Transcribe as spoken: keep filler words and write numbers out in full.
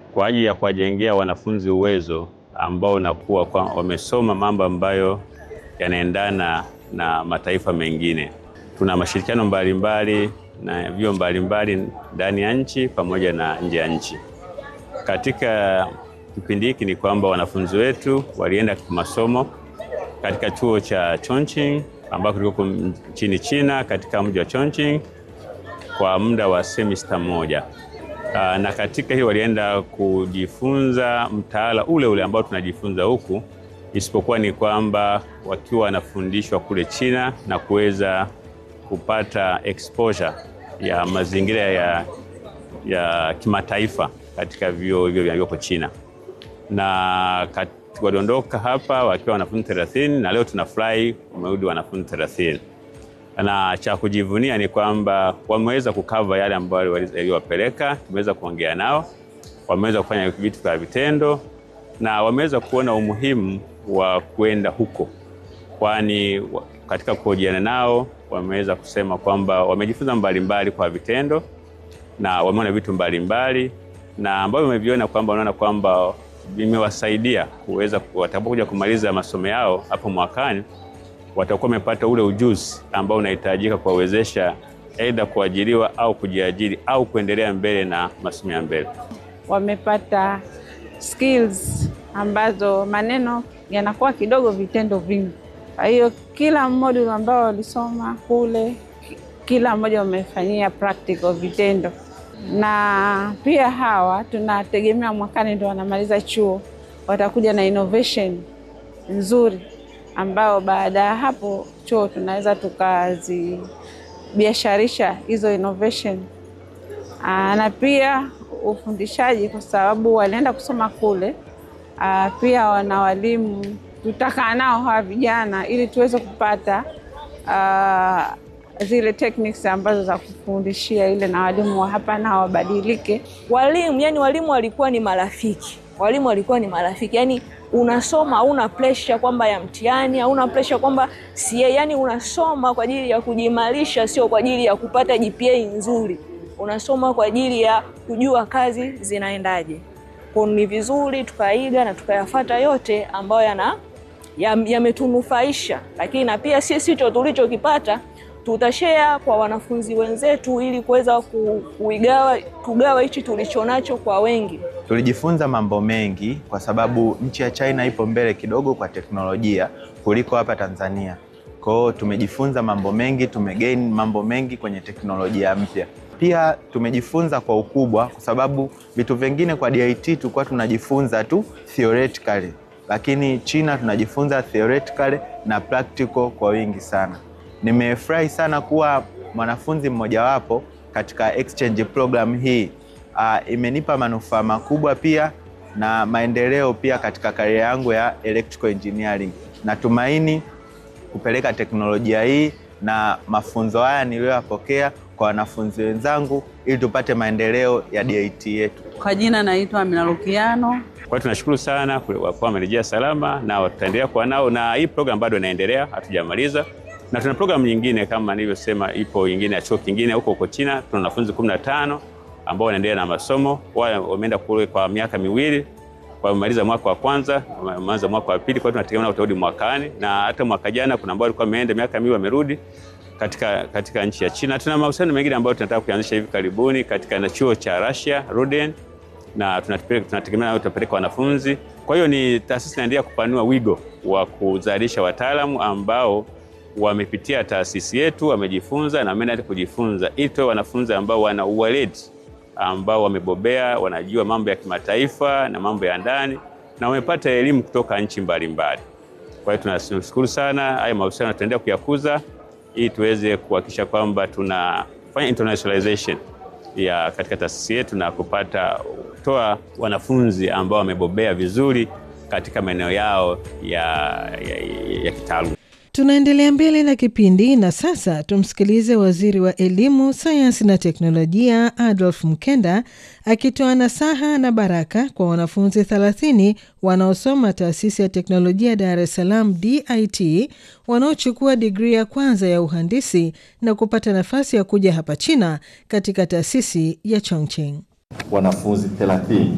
kwa ajili ya kuwajengea wanafunzi uwezo ambao unakuwa kwa wamesoma mambo ambayo yanaendana na mataifa mengine. Tuna mashirikiano mbalimbali na vyuo mbalimbali ndani ya nchi pamoja na nje ya nchi. Katika kipindi hiki ni kwamba wanafunzi wetu walienda kwa masomo katika chuo cha Chongqing ambako liko nchini China katika mji wa Chongqing kwa muda wa semester moja. Na katika hiyo walienda kujifunza mtaala ule ule ambao tunajifunza huku, isipokuwa ni kwamba wakiwa wanafundishwa kule China na kuweza kupata exposure ya mazingira ya, ya kimataifa katika vyuo hivyo vilivyoko China. Na waliondoka hapa wakiwa wanafunzi thelathini na leo tunafurahi wamerudi wanafunzi thelathini. Na cha kujivunia ni kwamba wameweza kukava yale ambayo waliwapeleka, tumeweza kuongea nao, wameweza kufanya vitu vya vitendo na wameweza kuona umuhimu wa kwenda huko. Kwani katika kuhojiana nao wameweza kusema kwamba wamejifunza mbalimbali kwa vitendo na wameona vitu mbalimbali na ambao wameviona kwamba wanaona kwamba vimewasaidia kuweza watakapokuja kumaliza masomo yao hapo mwakani, watakuwa wamepata ule ujuzi ambao unahitajika kuwawezesha aidha kuajiriwa au kujiajiri au kuendelea mbele na masomo ya mbele. Wamepata skills ambazo maneno yanakuwa kidogo, vitendo vingi. Kwa hiyo kila mmoja ambao walisoma kule, kila mmoja wamefanyia practical, vitendo. Na pia hawa tunategemea mwakani ndio wanamaliza chuo, watakuja na innovation nzuri ambao baada ya hapo chuo tunaweza tukazibiasharisha hizo innovation. Aa, na pia ufundishaji kwa sababu walienda kusoma kule. Aa, pia wana walimu tutakaa nao hawa vijana ili tuweze kupata aa, zile techniques ambazo za kufundishia ile, na walimu wa hapa na wabadilike. Walimu, yani walimu walikuwa ni marafiki. Walimu walikuwa ni marafiki. Yani unasoma hauna pressure kwamba ya mtihani, hauna pressure kwamba si, yani unasoma kwa ajili ya kujimarisha, sio kwa ajili ya kupata G P A nzuri. Unasoma kwa ajili ya kujua kazi zinaendaje. Kwa ni vizuri tukaiga na tukayafuata yote ambayo yana yametunufaisha, ya lakini na pia sisi tulichokipata tutashare kwa wanafunzi wenzetu ili kuweza kuigawa kugawa hichi tulichonacho kwa wengi. Tulijifunza mambo mengi kwa sababu nchi ya China ipo mbele kidogo kwa teknolojia kuliko hapa Tanzania. Kwa hiyo tumejifunza mambo mengi, tumegain mambo mengi kwenye teknolojia mpya. Pia tumejifunza kwa ukubwa kwa sababu vitu vingine kwa D I T tulikuwa tunajifunza tu theoretically, lakini China tunajifunza theoretically na practical kwa wingi sana. Nimefurahi sana kuwa mwanafunzi mmoja wapo katika exchange program hii. Uh, imenipa manufaa makubwa pia na maendeleo pia katika career yangu ya electrical engineering. Natumaini kupeleka teknolojia hii na mafunzo haya niliyoyapokea kwa wanafunzi wenzangu ili tupate maendeleo ya D I T yetu. Kwa jina naitwa Amina Lukiano. Kwa tunashukuru sana kwa wamerejea salama na tutaendelea kwa nao, na hii program bado inaendelea, hatujamaliza. Na tuna program nyingine kama nilivyosema, ipo nyingine ya chuo kingine huko huko China. Tuna wanafunzi kumi na tano ambao wanaendelea na masomo. Wao wameenda kule kwa miaka miwili, wamemaliza mwaka wa kwanza, wameanza mwaka wa pili, kwa hiyo tunategemea utarudi mwakani. Na hata mwaka jana kuna ambao walikuwa wameenda miaka miwili wamerudi katika katika nchi ya China. Tuna mahusiano mengine ambayo tunataka kuanzisha hivi karibuni katika na chuo cha Russia, Ruden, na tunategemea tutapeleka wanafunzi. Kwa hiyo ni taasisi inaendelea kupanua wigo wa kuzalisha wataalamu ambao wamepitia taasisi yetu, wamejifunza na wameenda kujifunza, ili tuwe wanafunzi ambao wana uweledi, ambao wamebobea, wanajua mambo ya kimataifa na mambo ya ndani na wamepata elimu kutoka nchi mbalimbali. Kwa hiyo tunashukuru sana, haya mahusiano tutaendelea kuyakuza ili tuweze kuhakikisha kwamba tunafanya internationalization ya katika taasisi yetu na kupata kutoa wanafunzi ambao wamebobea vizuri katika maeneo yao ya, ya, ya kitaaluma. Tunaendelea mbele na kipindi na sasa tumsikilize Waziri wa Elimu, Sayansi na Teknolojia Adolf Mkenda akitoa nasaha na baraka kwa wanafunzi thelathini wanaosoma Taasisi ya Teknolojia Dar es Salaam D I T wanaochukua digrii ya kwanza ya uhandisi na kupata nafasi ya kuja hapa China katika taasisi ya Chongqing. Wanafunzi thelathini